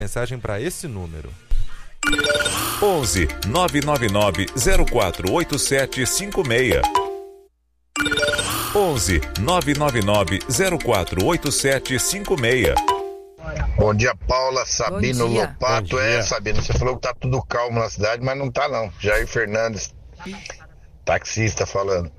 Mensagem para esse número. 11 999 048756. 11 999 048756. Bom dia, Paula, Sabino Bom dia. Lopato. Sabino, você falou que tá tudo calmo na cidade, mas não tá não. Jair Fernandes, taxista, falando.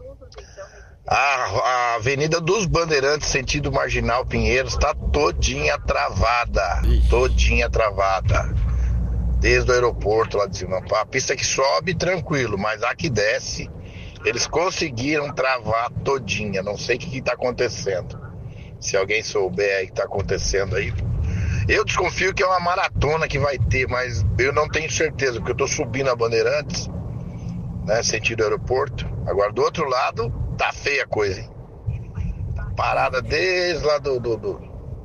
A Avenida dos Bandeirantes, sentido Marginal Pinheiros, tá todinha travada. Todinha travada. Desde o aeroporto lá de cima. A pista que sobe, tranquilo, mas a que desce, eles conseguiram travar todinha. Não sei o que tá acontecendo. Se alguém souber aí o que tá acontecendo aí. Eu desconfio que é uma maratona que vai ter, mas eu não tenho certeza, porque eu tô subindo a Bandeirantes, né, sentido aeroporto. Agora, do outro lado, tá feia a coisa, hein? Parada desde lá do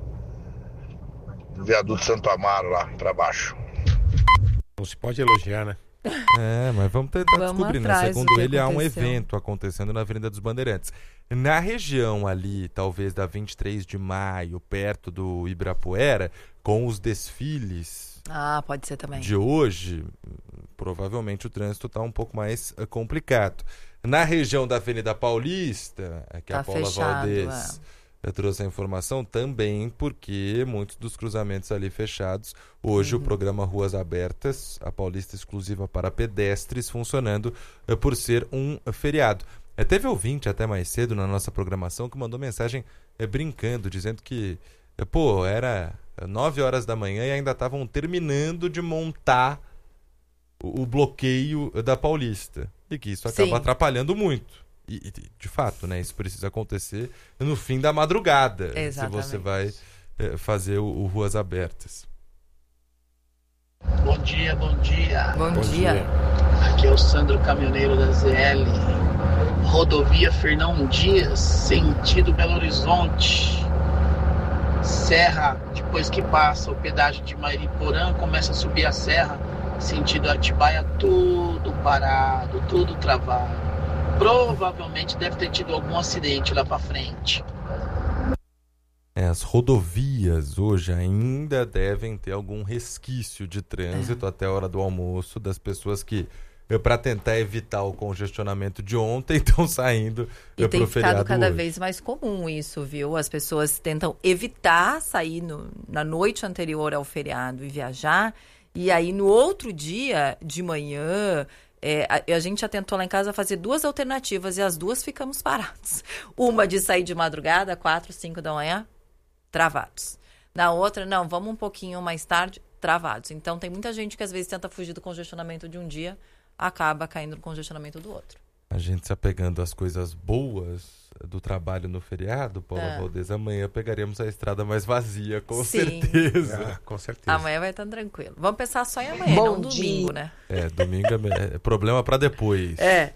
viaduto Santo Amaro lá pra baixo. Não se pode elogiar, né? Mas vamos tentar descobrir, né? Segundo ele, há um aconteceu. evento acontecendo na Avenida dos Bandeirantes. Na região ali, talvez da 23 de maio, perto do Ibirapuera, com os desfiles Pode ser também. de hoje, provavelmente o trânsito está um pouco mais complicado. Na região da Avenida Paulista, que Tá a Paula fechado, Valdez trouxe a informação, também porque muitos dos cruzamentos ali fechados. Hoje o programa Ruas Abertas, a Paulista exclusiva para pedestres, funcionando por ser um feriado. Teve ouvinte até mais cedo na nossa programação que mandou mensagem brincando, dizendo que era 9 horas da manhã e ainda estavam terminando de montar o bloqueio da Paulista. E que isso acaba atrapalhando muito. E, de fato, né, isso precisa acontecer no fim da madrugada. Exatamente. Se você vai fazer o Ruas Abertas. Bom dia, bom dia. Bom dia. Aqui é o Sandro, caminhoneiro da ZL. Rodovia Fernão Dias, sentido Belo Horizonte. Serra, depois que passa o pedágio de Mariporã, começa a subir a serra, sentido Atibaia, tudo parado, tudo travado. Provavelmente deve ter tido algum acidente lá pra frente. As rodovias hoje ainda devem ter algum resquício de trânsito até a hora do almoço, das pessoas que, para tentar evitar o congestionamento de ontem, estão saindo para o feriado. E tem ficado cada hoje. vez mais comum isso, viu? As pessoas tentam evitar sair na noite anterior ao feriado e viajar, e aí no outro dia de manhã... a gente já tentou lá em casa fazer 2 alternativas e as 2 ficamos parados. Uma de sair de madrugada, 4, 5 da manhã, travados. Na outra, não, vamos um pouquinho mais tarde, travados. Então tem muita gente que às vezes tenta fugir do congestionamento de um dia, acaba caindo no congestionamento do outro. A gente se apegando às coisas boas do trabalho no feriado, Paula Valdez, amanhã pegaremos a estrada mais vazia, com certeza. Com certeza. Amanhã vai estar tranquilo. Vamos pensar só em amanhã, não domingo, né? Domingo é problema para depois.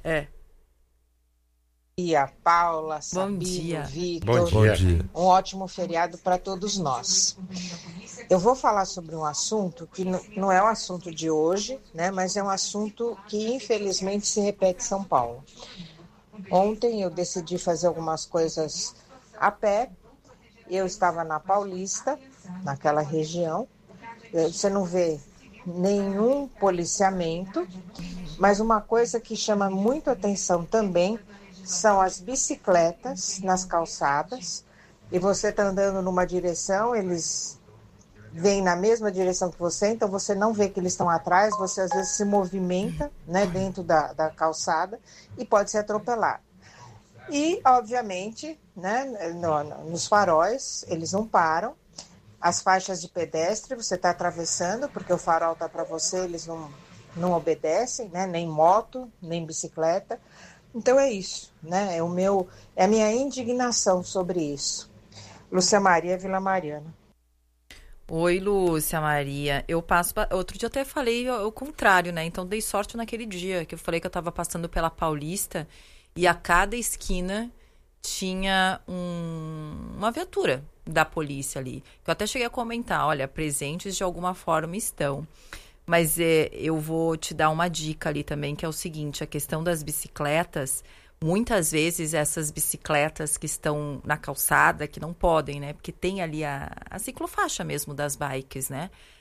E a Paula, Bom Sabino, dia. Vitor. Bom dia. Um ótimo feriado para todos nós. Eu vou falar sobre um assunto que não é um assunto de hoje, né, mas é um assunto que infelizmente se repete em São Paulo. Ontem eu decidi fazer algumas coisas a pé. Eu estava na Paulista, naquela região. Você não vê nenhum policiamento, mas uma coisa que chama muito atenção também são as bicicletas nas calçadas. E você está andando numa direção, eles vêm na mesma direção que você, então você não vê que eles estão atrás, você às vezes se movimenta, né, dentro da calçada e pode ser atropelado. E, obviamente, né, nos faróis, eles não param. As faixas de pedestre, você está atravessando, porque o farol está para você, eles não obedecem, né, nem moto, nem bicicleta. Então é isso, né? É a minha indignação sobre isso. Lúcia Maria, Vila Mariana. Oi, Lúcia Maria. Outro dia eu até falei o contrário, né? Então dei sorte naquele dia que eu falei que eu estava passando pela Paulista e a cada esquina tinha uma viatura da polícia ali. Eu até cheguei a comentar, olha, presentes de alguma forma estão. Mas eu vou te dar uma dica ali também, que é o seguinte, a questão das bicicletas, muitas vezes essas bicicletas que estão na calçada, que não podem, né? Porque tem ali a ciclofaixa mesmo das bikes, né?